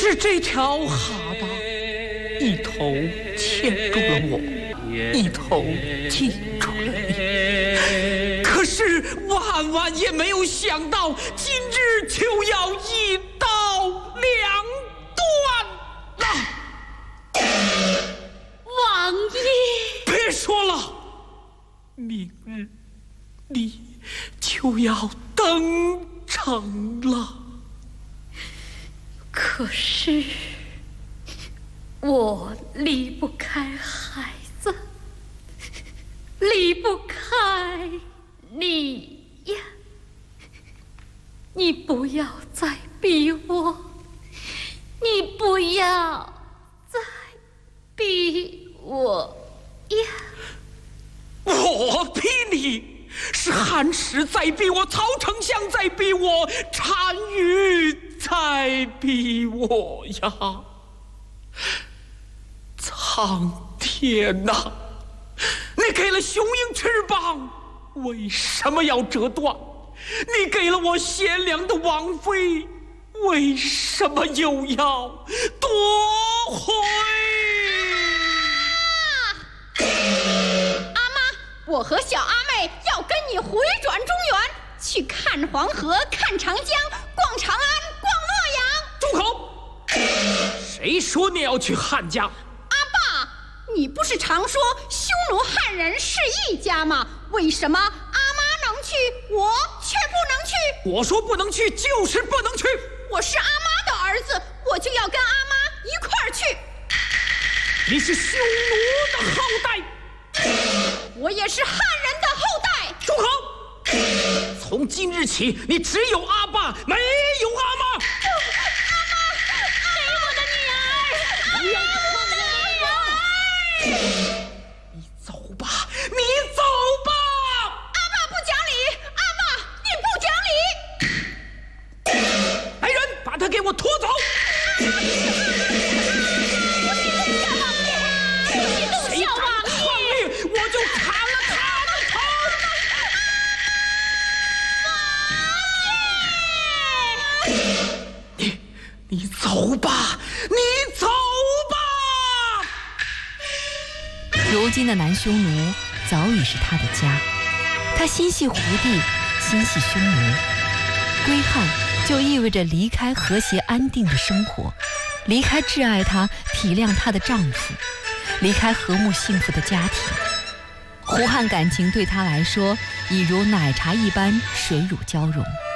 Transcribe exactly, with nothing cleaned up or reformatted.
是这条蛤蟆一头牵住了我，一头记住了你。可是万万也没有想到，今日就要一刀两断了。 王爷， 别说了，明日你就要登城了。 可是我离不开孩子，离不开你呀！你不要再逼我，你不要再逼我呀！ 我逼你，是汉室在逼我，曹丞相在逼我，单于在逼我呀！苍天哪，你给了雄鹰翅膀，为什么要折断？你给了我贤良的王妃，为什么又要夺回？ 阿妈，我和小阿妹要跟你回转中原，去看黄河，看长江，逛长安，逛洛阳。 住口！谁说你要去汉家？ 阿爸，你不是常说匈奴汉人是一家吗？为什么阿妈能去，我却不能去？ 我说不能去，就是不能去。 我是阿妈的儿子，我就要跟阿妈一块儿去。 你是匈奴的后代， 我也是汉人的后代。 住口！从今日起，你只有阿爸，没有阿妈。 阿妈，给我的女儿！ 不要我的女儿！ 你走吧，你走吧。 阿爸不讲理，阿爸你不讲理！ 来人，把他给我拖走！谁敢抗命，我就砍了他的头！你你走吧，你走吧。 如今的南匈奴早已是他的家，他心系胡地，心系匈奴。归汉就意味着离开和谐安定的生活，离开挚爱他、体谅他的丈夫，离开和睦幸福的家庭。胡汉感情对他来说，已如奶茶一般水乳交融。